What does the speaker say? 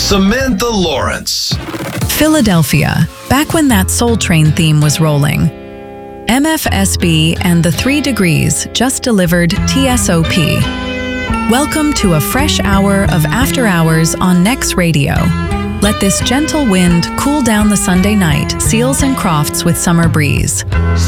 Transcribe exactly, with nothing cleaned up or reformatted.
Samantha Lawrence. Philadelphia, back when that Soul Train theme was rolling. M F S B and the Three Degrees just delivered T S O P. Welcome to a fresh hour of After Hours on Next Radio. Let this gentle wind cool down the Sunday night, Seals and Crofts with Summer Breeze.